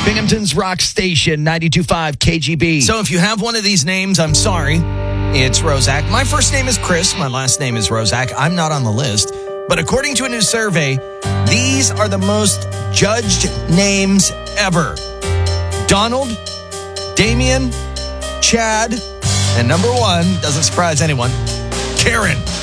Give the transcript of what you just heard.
Binghamton's Rock Station, 92.5 KGB. So if you have one of these names, I'm sorry. It's Rozak. My first name is Chris. My last name is Rozak. I'm not on the list. But according to a new survey, these are the most judged names ever. Donald, Damien, Chad, and number one, doesn't surprise anyone, Karen.